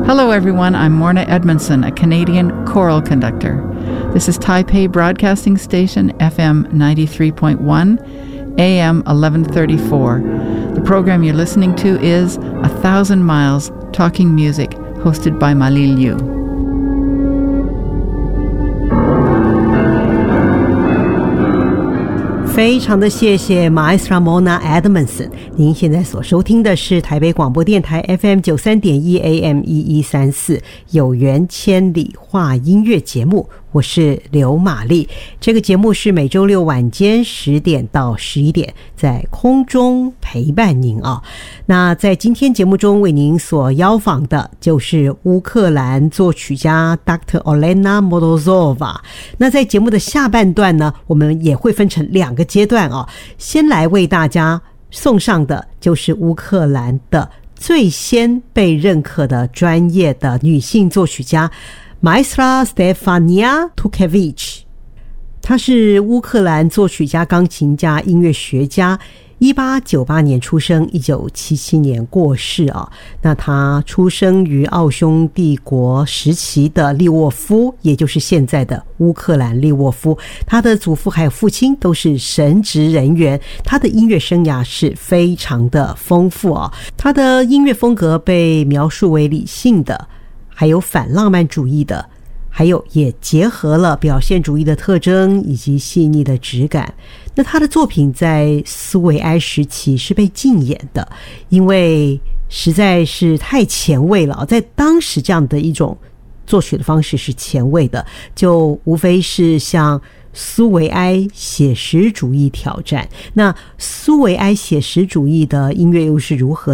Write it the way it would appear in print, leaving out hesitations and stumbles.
Hello everyone, I'm Morna Edmondson, a Canadian choral conductor. This is Taipei Broadcasting Station, FM 93.1, AM 1134. The program you're listening to is 1,000 Miles Talking Music, hosted by Mali Liu. 非常的谢谢 Maestra Mona Edmondson。 您现在所收听的是台北广播电台 FM 93.1 AM 1134有缘千里话音乐节目，我是刘玛丽。这个节目是每周六晚间10点到11点在空中陪伴您啊。那在今天节目中为您所邀访的就是乌克兰作曲家 Dr. Olena Morozova。 那在节目的下半段呢，我们也会分成2个阶段啊。先来为大家送上的就是乌克兰的最先被认可的专业的女性作曲家 Maestra Stefania Tukevich。 她是乌克兰作曲家、钢琴家、音乐学家，1898年出生，1977年过世啊。那他出生于奥匈帝国时期的利沃夫，也就是现在的乌克兰利沃夫。他的祖父还有父亲都是神职人员，他的音乐生涯是非常的丰富啊。他的音乐风格被描述为理性的，还有反浪漫主义的，还有也结合了表现主义的特征以及细腻的质感。那他的作品在苏维埃时期是被禁演的，因为实在是太前卫了，在当时这样的一种作曲的方式是前卫的，就无非是向苏维埃写实主义挑战。那苏维埃写实主义的音乐又是如何